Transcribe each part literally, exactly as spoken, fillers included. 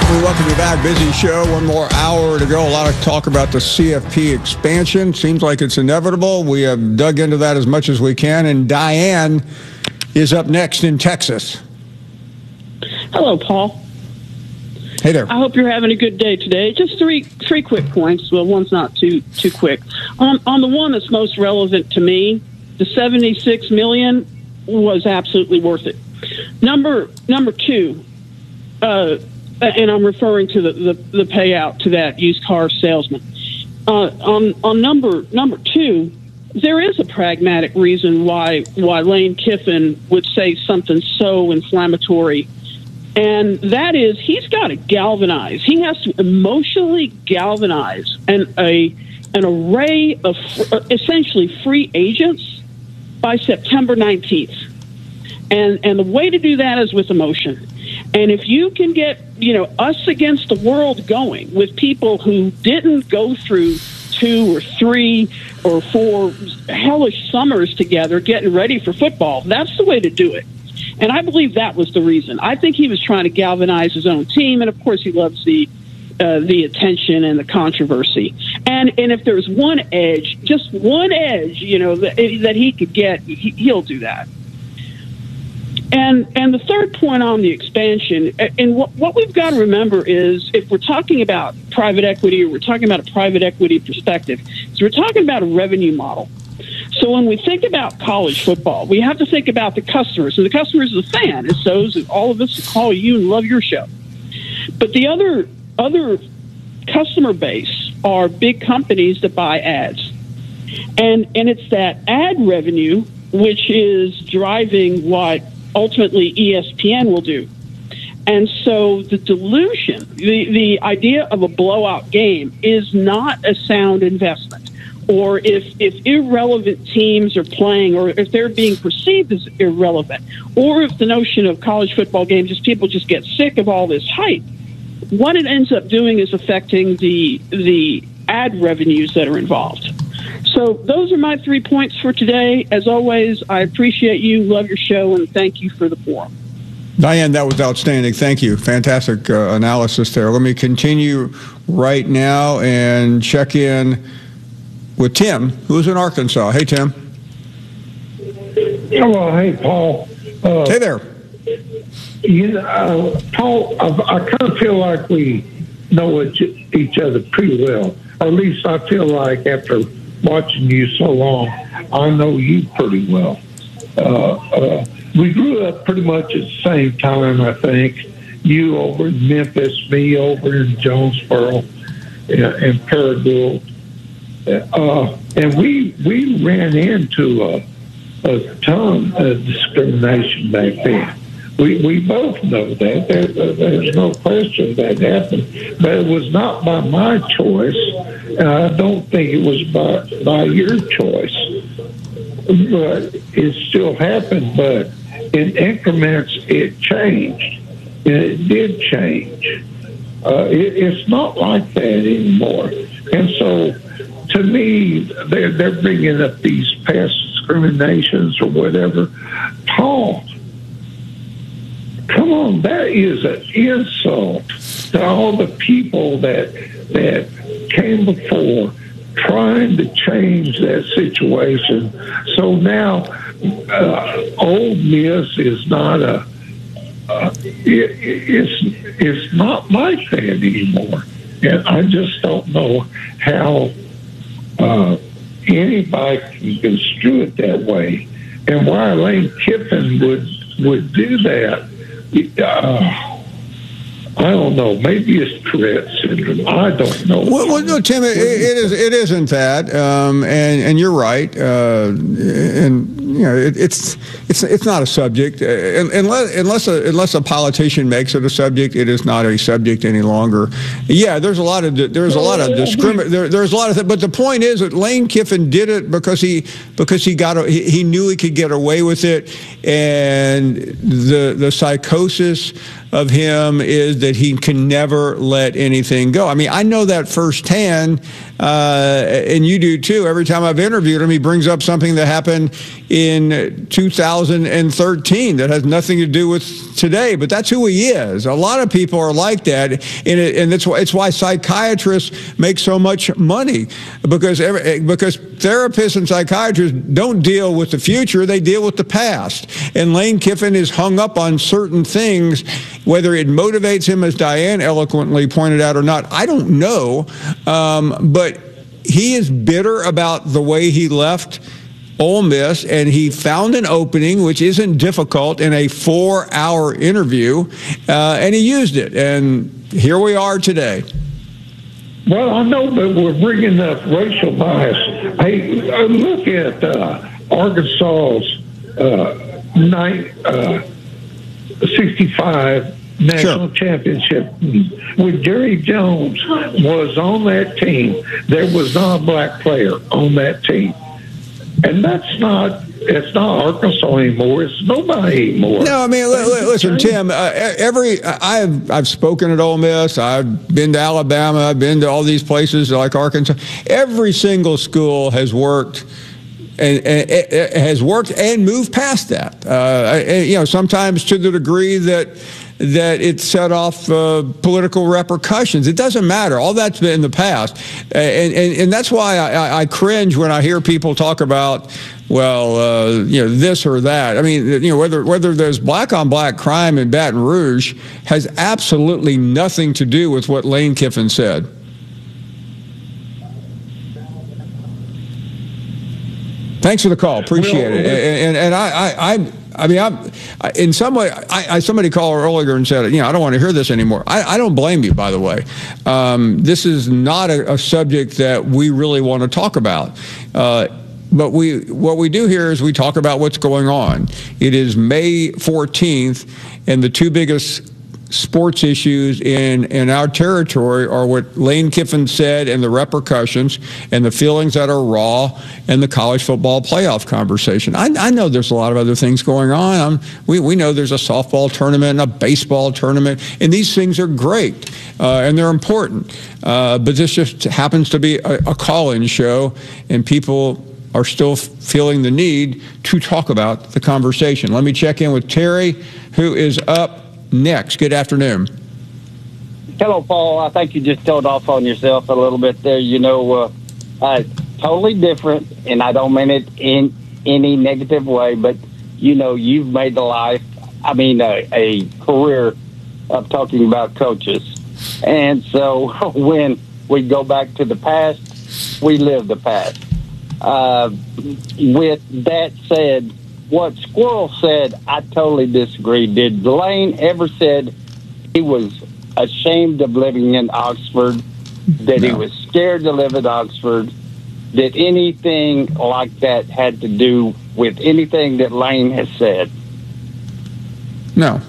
We welcome you back. Busy show. One more hour to go. A lot of talk about the C F P expansion. Seems like it's inevitable. We have dug into that as much as we can. And Diane is up next in Texas. Hello, Paul. Hey there. I hope you're having a good day today. Just three three quick points. Well, one's not too too quick. On on the one that's most relevant to me, the seventy-six million dollars was absolutely worth it. Number number two. Uh, and I'm referring to the, the, the payout to that used car salesman. Uh, on on number number two, there is a pragmatic reason why why Lane Kiffin would say something so inflammatory, and that is he's got to galvanize. He has to emotionally galvanize an a an array of essentially free agents by September nineteenth, and and the way to do that is with emotion. And if you can get, you know, us against the world going with people who didn't go through two or three or four hellish summers together getting ready for football, that's the way to do it. And I believe that was the reason. I think he was trying to galvanize his own team, and of course he loves the uh, the attention and the controversy. And and if there's one edge, just one edge, you know, that, that he could get, he, he'll do that. And and the third point on the expansion, and what, what we've got to remember is if we're talking about private equity or we're talking about a private equity perspective, so we're talking about a revenue model. So when we think about college football, we have to think about the customers, and the customers are the fan, and so is all of us who call you and love your show. But the other other customer base are big companies that buy ads, and and it's that ad revenue which is driving what ultimately E S P N will do. And so the dilution, the, the idea of a blowout game is not a sound investment. Or if, if irrelevant teams are playing, or if they're being perceived as irrelevant, or if the notion of college football games is people just get sick of all this hype, what it ends up doing is affecting the the ad revenues that are involved. So those are my three points for today. As always, I appreciate you, love your show, and thank you for the forum. Diane, that was outstanding. Thank you. Fantastic uh, analysis there. Let me continue right now and check in with Tim, who's in Arkansas. Hey, Tim. Hello. Hey, Paul. Uh, hey there. You know, uh, Paul, I, I kind of feel like we know each other pretty well. Or at least I feel like after watching you so long, I know you pretty well. Uh, uh, we grew up pretty much at the same time, I think. You over in Memphis, me over in Jonesboro and, and Paragould. Uh, and we we ran into a, a ton of discrimination back then. We we both know that. There, there's no question that happened. But it was not by my choice, and I don't think it was by, by your choice. But it still happened, but in increments it changed. And it did change. Uh, it, it's not like that anymore. And so, to me, they're, they're bringing up these past discriminations or whatever. Paul, come on, that is an insult to all the people that that came before trying to change that situation. So now, uh, Ole Miss is not a, uh, it, it's it's not like that anymore, and I just don't know how uh, anybody can construe it that way, and why Lane Kiffin would would do that. Uh, I don't know. Maybe it's Tourette syndrome. I don't know. Well, well no, Tim, it, it is. It isn't that, um, and and you're right. Uh, and you know, it, it's it's it's not a subject unless unless a, unless a politician makes it a subject. It is not a subject any longer. Yeah, there's a lot of there's a lot of discrimination. There, there's a lot of th- but the point is that Lane Kiffin did it because he because he got he, he knew he could get away with it, and the the psychosis of him is that he can never let anything go. I mean, I know that firsthand uh, and you do too. Every time I've interviewed him, he brings up something that happened in two thousand thirteen that has nothing to do with today. But that's who he is. A lot of people are like that, and, it, and it's why it's why psychiatrists make so much money, because every, because therapists and psychiatrists don't deal with the future; they deal with the past. And Lane Kiffin is hung up on certain things, whether it motivates him, as Diane eloquently pointed out, or not. I don't know, um, but he is bitter about the way he left Ole Miss, and he found an opening, which isn't difficult, in a four-hour interview, uh, and he used it. And here we are today. Well, I know that we're bringing up racial bias. Hey, uh, look at uh, Arkansas's uh, nine, uh, sixty-five national Sure. championship. When Jerry Jones was on that team, there was not a black player on that team. And that's not, it's not Arkansas anymore. It's nobody anymore. No, I mean, li- li- listen, Tim, uh, every, I've, I've spoken at Ole Miss. I've been to Alabama. I've been to all these places like Arkansas. Every single school has worked and, and, and has worked and moved past that. Uh, and, you know, sometimes to the degree that that it set off uh, political repercussions. It doesn't matter. All that's been in the past. And, and, and that's why I, I cringe when I hear people talk about, well, uh, you know, this or that. I mean, you know, whether whether there's black-on-black crime in Baton Rouge has absolutely nothing to do with what Lane Kiffin said. Thanks for the call. Appreciate it. And, and, and I, I, I I mean, I'm, I, in some way, I, I, somebody called earlier and said, you know, I don't want to hear this anymore. I, I don't blame you, by the way. Um, this is not a, a subject that we really want to talk about. Uh, but we, what we do here is we talk about what's going on. It is May fourteenth, and the two biggest sports issues in, in our territory are what Lane Kiffin said and the repercussions and the feelings that are raw and the college football playoff conversation. I, I know there's a lot of other things going on. Um, we, we know there's a softball tournament and a baseball tournament, and these things are great uh, and they're important. Uh, but this just happens to be a, a call-in show, and people are still feeling the need to talk about the conversation. Let me check in with Terry, who is up next. Good afternoon. Hello, Paul. I think you just told off on yourself a little bit there. You know, uh, uh, totally different, and I don't mean it in any negative way, but, you know, you've made the life, I mean, a, a career of talking about coaches. And so when we go back to the past, we live the past. Uh, with that said, what Squirrel said, I totally disagree. Did Lane ever said he was ashamed of living in Oxford, that no. he was scared to live at Oxford? Did anything like that had to do with anything that Lane has said? No.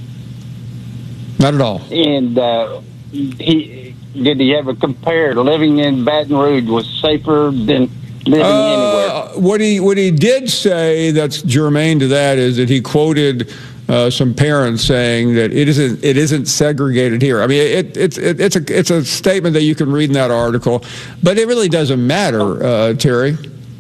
Not at all. And uh, he did he ever compare living in Baton Rouge was safer than living uh, anywhere? What he what he did say that's germane to that is that he quoted uh, some parents saying that it isn't it isn't segregated here. I mean, it, it's it, it's a it's a statement that you can read in that article, but it really doesn't matter, uh, Terry.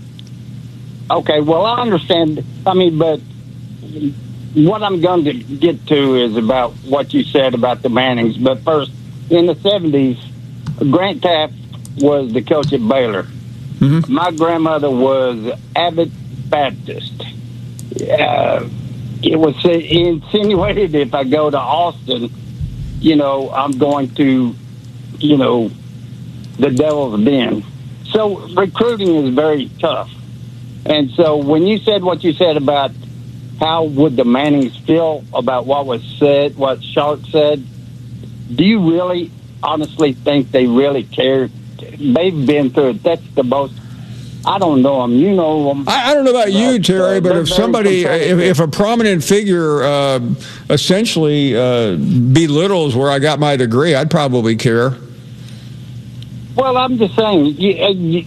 Okay, well, I understand. I mean, but what I'm going to get to is about what you said about the Mannings. But first, in the seventies, Grant Taft was the coach at Baylor. Mm-hmm. My grandmother was Abbott Baptist. Uh, it was insinuated if I go to Austin, you know, I'm going to, you know, the devil's den. So recruiting is very tough. And so when you said what you said about how would the Mannings feel about what was said, what Sharp said, do you really honestly think they really care? They've been through it. That's the most, I don't know them. You know them. I, I don't know about you, Terry, but if somebody, if, if a prominent figure uh, essentially uh, belittles where I got my degree, I'd probably care. Well, I'm just saying, you, you,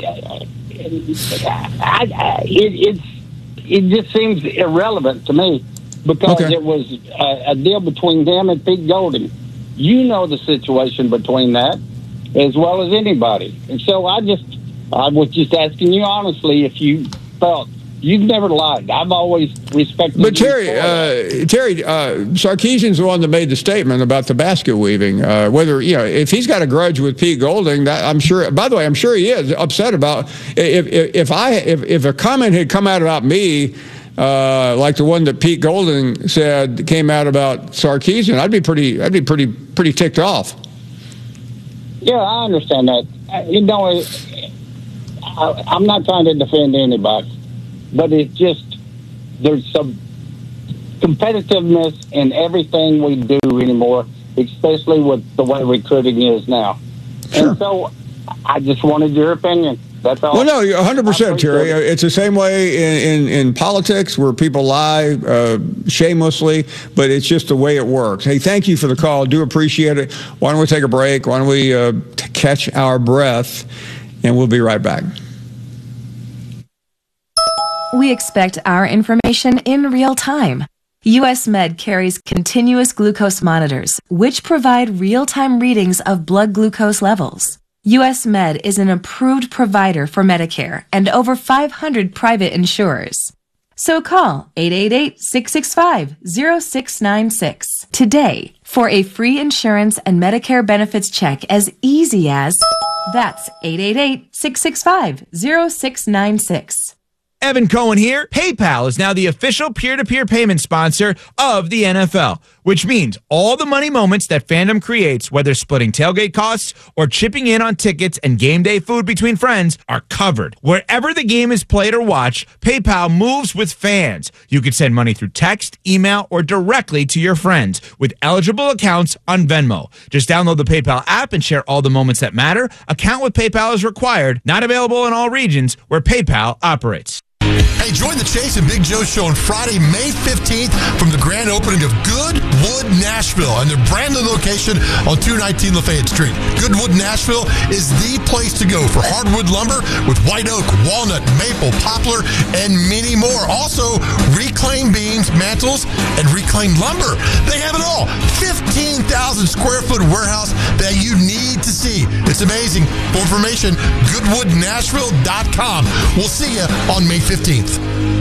I, I, it, it's, it just seems irrelevant to me because okay. it was a, a deal between them and Pete Golding. You know the situation between that. as well as anybody. And so I just, I was just asking you honestly if you felt. You've never lied. I've always respected but you. Terry, uh, Terry, uh, Sarkisian's the one that made the statement about the basket weaving. Uh, whether, you know, if he's got a grudge with Pete Golding, that I'm sure, by the way, I'm sure he is upset about, if, if, if I, if, if a comment had come out about me, uh, like the one that Pete Golding said came out about Sarkisian, I'd be pretty, I'd be pretty, pretty ticked off. Yeah, I understand that. Uh, you know, I, I'm not trying to defend anybody. But it's just, there's some competitiveness in everything we do anymore, especially with the way recruiting is now. Sure. And so I just wanted your opinion. That's all. Well, no, you're one hundred percent, Terry. It. It's the same way in, in, in politics where people lie uh, shamelessly, but it's just the way it works. Hey, thank you for the call. Do appreciate it. Why don't we take a break? Why don't we uh, t- catch our breath? And we'll be right back. We expect our information in real time. U S Med carries continuous glucose monitors, which provide real-time readings of blood glucose levels. U S Med is an approved provider for Medicare and over five hundred private insurers. So call eight eight eight, six six five, zero six nine six today for a free insurance and Medicare benefits check as easy as, that's eight eight eight, six six five, zero six nine six. Evan Cohen here. PayPal is now the official peer-to-peer payment sponsor of the N F L, which means all the money moments that fandom creates, whether splitting tailgate costs or chipping in on tickets and game day food between friends, are covered. Wherever the game is played or watched, PayPal moves with fans. You can send money through text, email, or directly to your friends with eligible accounts on Venmo. Just download the PayPal app and share all the moments that matter. Account with PayPal is required. Not available in all regions where PayPal operates. Hey, join the Chase and Big Joe show on Friday, May fifteenth from the grand opening of Goodwood Nashville and their brand new location on two nineteen Lafayette Street. Goodwood Nashville is the place to go for hardwood lumber with white oak, walnut, maple, poplar, and many more. Also, reclaimed beams, mantles, and reclaimed lumber. They have it all. fifteen thousand square foot warehouse that you need to see. It's amazing. For information, goodwood nashville dot com. We'll see you on May fifteenth.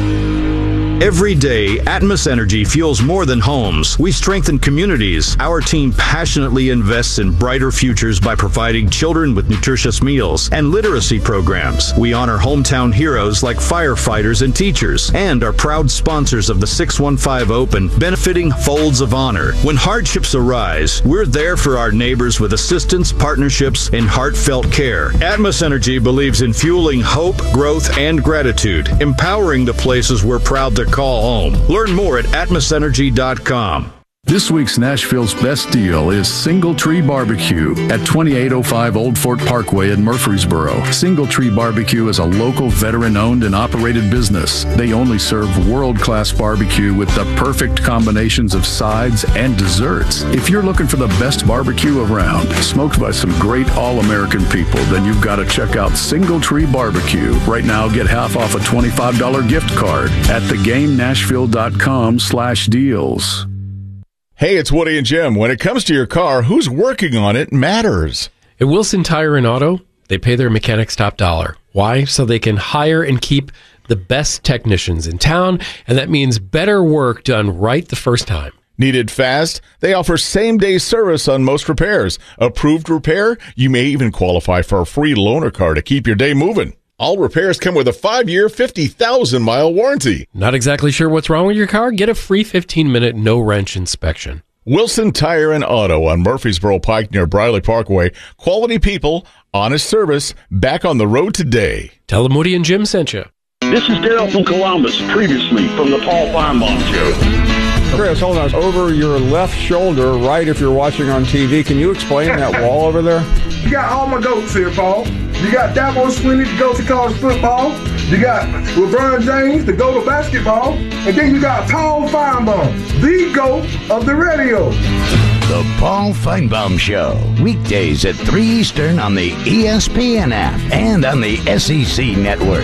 Every day, Atmos Energy fuels more than homes. We strengthen communities. Our team passionately invests in brighter futures by providing children with nutritious meals and literacy programs. We honor hometown heroes like firefighters and teachers, and are proud sponsors of the six one five Open, benefiting Folds of Honor. When hardships arise, we're there for our neighbors with assistance, partnerships, and heartfelt care. Atmos Energy believes in fueling hope, growth, and gratitude, empowering the places we're proud to call home. Learn more at atmos energy dot com. This week's Nashville's best deal is Single Tree Barbecue at twenty-eight oh five Old Fort Parkway in Murfreesboro. Single Tree Barbecue is a local veteran-owned and operated business. They only serve world-class barbecue with the perfect combinations of sides and desserts. If you're looking for the best barbecue around, smoked by some great all-American people, then you've got to check out Single Tree Barbecue. Right now, get half off a twenty-five dollars gift card at the game nashville dot com slash deals. Hey, it's Woody and Jim. When it comes to your car, who's working on it matters. At Wilson Tire and Auto, they pay their mechanics top dollar. Why? So they can hire and keep the best technicians in town, and that means better work done right the first time. Needed fast? They offer same-day service on most repairs. Approved repair? You may even qualify for a free loaner car to keep your day moving. All repairs come with a five-year, fifty thousand mile warranty. Not exactly sure what's wrong with your car? Get a free fifteen minute no-wrench inspection. Wilson Tire and Auto on Murfreesboro Pike near Briley Parkway. Quality people, honest service, back on the road today. Tell them Woody and Jim sent you. This is Dale from Columbus, previously from the Paul Feinbaum Show. Chris, hold on. Over your left shoulder, right if you're watching on T V, can you explain that wall over there? You got all my goats here, Paul. You got Dabo Swinney, the GOAT of college football. You got LeBron James, the GOAT of basketball. And then you got Paul Feinbaum, the GOAT of the radio. The Paul Feinbaum Show, weekdays at three Eastern on the E S P N app and on the S E C network.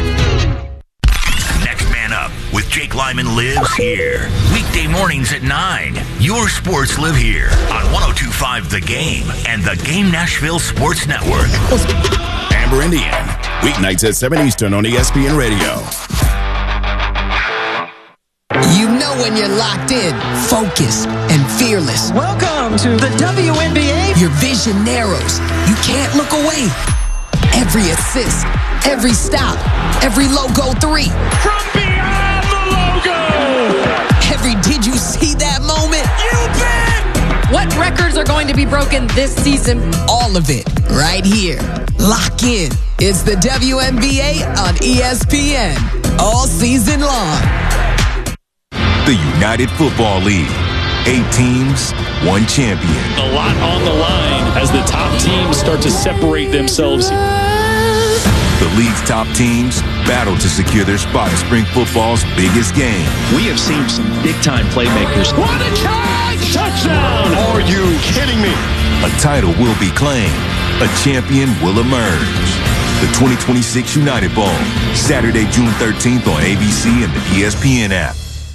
Next Man Up with Jake Lyman lives here. Weekday mornings at nine. Your sports live here on one oh two point five Live the Game and the Game Nashville Sports Network. Amber Indian, weeknights at seven Eastern on E S P N Radio. You know when you're locked in, focused, and fearless. Welcome to the W N B A. Your vision narrows. You can't look away. Every assist, every stop, every logo three. From beyond the logo. Every did you see that moment? You bet. What records are going to be broken this season? All of it right here. Lock in. It's the W N B A on E S P N all season long. The United Football League. Eight teams, one champion. A lot on the line as the top teams start to separate themselves. The league's top teams battle to secure their spot in spring football's biggest game. We have seen some big-time playmakers. What a catch! Touchdown! Are you kidding me? A title will be claimed. A champion will emerge. The twenty twenty-six United Bowl, Saturday, June thirteenth on A B C and the E S P N app.